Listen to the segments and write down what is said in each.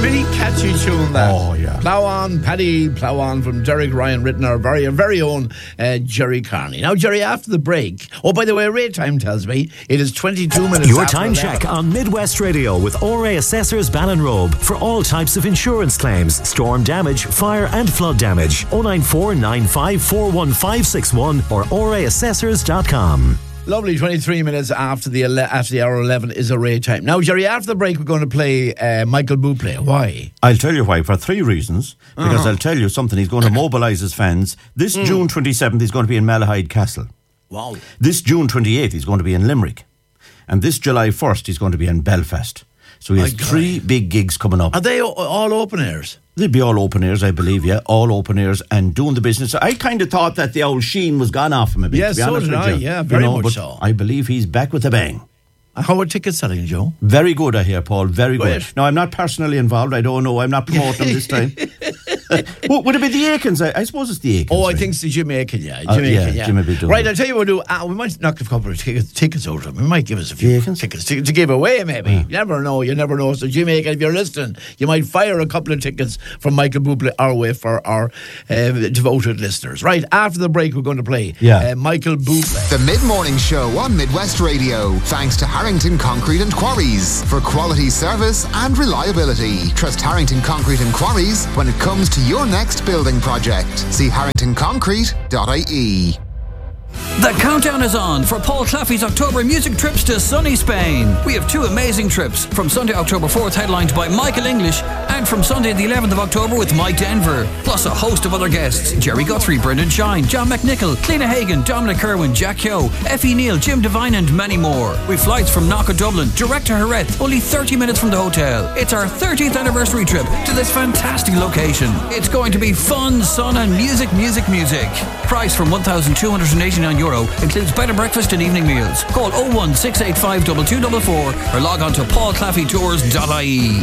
Really catchy tune, that. Oh, yeah. Plough on, Paddy, plough on, from Derek Ryan, written our very own Jerry Carney. Now, Jerry, after the break, oh, by the way, Ray Time tells me it is 22 minutes Your after time 11. check on Midwest Radio with ORA Assessors Ballinrobe for all types of insurance claims, storm damage, fire and flood damage. 094 95 41561 or oraassessors.com. Lovely, 23 minutes after the hour 11 is a Ray Time. Now, Jerry, after the break, we're going to play Michael Bublé. Why? I'll tell you why, for three reasons. Because I'll tell you something, he's going to mobilise his fans. This June 27th, he's going to be in Malahide Castle. Wow. This June 28th, he's going to be in Limerick. And this July 1st, he's going to be in Belfast. So he has three big gigs coming up. Are they all open airs? They'd be all open airs, I believe, yeah. All open airs and doing the business. I kind of thought that the old sheen was gone off him a bit, Yes, to be honest so did with I, you. yeah, very much but so. I believe he's back with a bang. How are tickets selling, Joe? Very good, I hear, Paul. Very good. Great. No, I'm not personally involved. I don't know. I'm not promoting them this time. Would it be the Aikens? I suppose it's the Aikens. Oh, I right? think it's the Jim Aiken, yeah. Jimmy be doing Right, it. I'll tell you what we'll do. We might knock a couple of tickets out of him. We might give us a few Aikens? tickets to give away, maybe. You never know. So, Jim Aiken, if you're listening, you might fire a couple of tickets from Michael Bublé our way for our devoted listeners. Right, after the break, we're going to play Michael Bublé. The Mid-Morning Show on Midwest Radio. Thanks to Harrington Concrete and Quarries for quality service and reliability. Trust Harrington Concrete and Quarries when it comes to your next building project. See harringtonconcrete.ie. The countdown is on for Paul Claffey's October music trips to sunny Spain. We have two amazing trips, from Sunday, October 4th, headlined by Michael English, and from Sunday, the 11th of October, with Mike Denver, plus a host of other guests: Jerry Guthrie, Brendan Shine, John McNichol, Cliona Hagan, Dominic Kerwin, Jack Keogh, Effie Neal, Jim Devine, and many more. With flights from Knock Dublin, direct to Jerez, only 30 minutes from the hotel. It's our 30th anniversary trip to this fantastic location. It's going to be fun, sun, and music. Price from €1,289, includes bed and breakfast and evening meals. Call 01685 2244 or log on to paulclaffeytours.ie.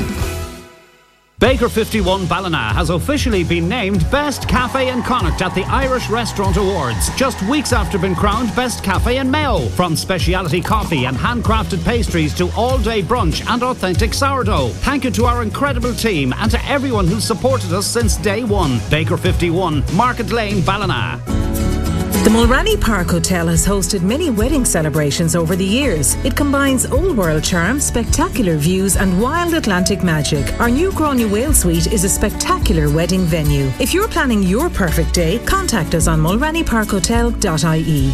Baker 51 Ballina has officially been named Best Cafe in Connacht at the Irish Restaurant Awards, just weeks after being crowned Best Cafe in Mayo. From speciality coffee and handcrafted pastries to all-day brunch and authentic sourdough. Thank you to our incredible team and to everyone who's supported us since day one. Baker 51, Market Lane, Ballina. The Mulranny Park Hotel has hosted many wedding celebrations over the years. It combines old world charm, spectacular views and wild Atlantic magic. Our new Gráinne Whale Suite is a spectacular wedding venue. If you're planning your perfect day, contact us on mulrannyparkhotel.ie.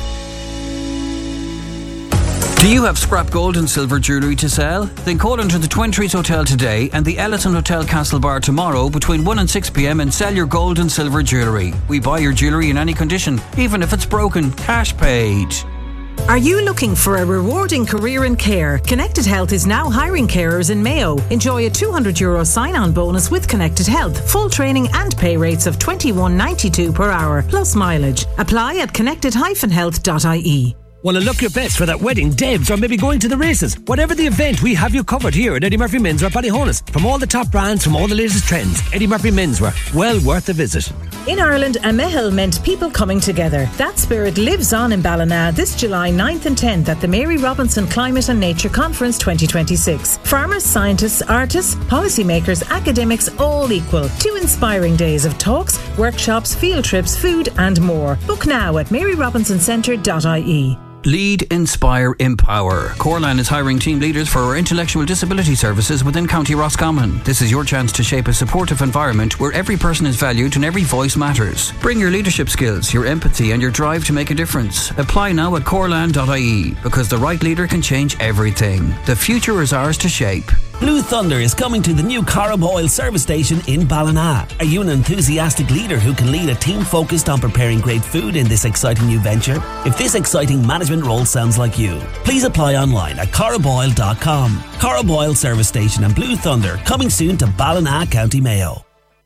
Do you have scrap gold and silver jewellery to sell? Then call into the Twin Trees Hotel today and the Ellison Hotel Castlebar tomorrow between 1 and 6 p.m. and sell your gold and silver jewellery. We buy your jewellery in any condition, even if it's broken. Cash paid. Are you looking for a rewarding career in care? Connected Health is now hiring carers in Mayo. Enjoy a €200 sign-on bonus with Connected Health, full training and pay rates of $21.92 per hour, plus mileage. Apply at connected-health.ie. Want to look your best for that wedding, Debs, or maybe going to the races? Whatever the event, we have you covered here at Eddie Murphy Menswear Ballyhonus. From all the top brands, from all the latest trends, Eddie Murphy Menswear, well worth a visit. In Ireland, a mehel meant people coming together. That spirit lives on in Ballina this July 9th and 10th at the Mary Robinson Climate and Nature Conference 2026. Farmers, scientists, artists, policymakers, academics, all equal. 2 inspiring days of talks, workshops, field trips, food and more. Book now at maryrobinson-centre.ie. Lead, Inspire, Empower. Corlan is hiring team leaders for our intellectual disability services within County Roscommon. This is your chance to shape a supportive environment where every person is valued and every voice matters. Bring your leadership skills, your empathy and your drive to make a difference. Apply now at corlan.ie, because the right leader can change everything. The future is ours to shape. Blue Thunder is coming to the new Carib Oil service station in Ballina. Are you an enthusiastic leader who can lead a team focused on preparing great food in this exciting new venture? If this exciting management role sounds like you, please apply online at cariboil.com. Carib Oil service station and Blue Thunder coming soon to Ballina, County Mayo.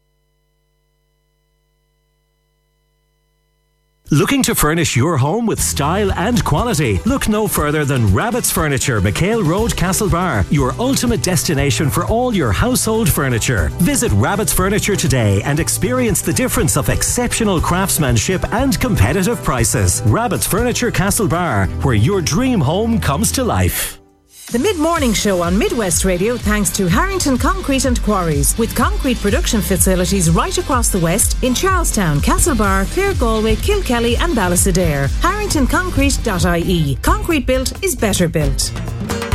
Looking to furnish your home with style and quality? Look no further than Rabbit's Furniture, McHale Road, Castlebar, your ultimate destination for all your household furniture. Visit Rabbit's Furniture today and experience the difference of exceptional craftsmanship and competitive prices. Rabbit's Furniture, Castlebar, where your dream home comes to life. The mid-morning show on Midwest Radio thanks to Harrington Concrete and Quarries, with concrete production facilities right across the west in Charlestown, Castlebar, Clare, Galway, Kilkelly and Ballysadare. HarringtonConcrete.ie. Concrete built is better built.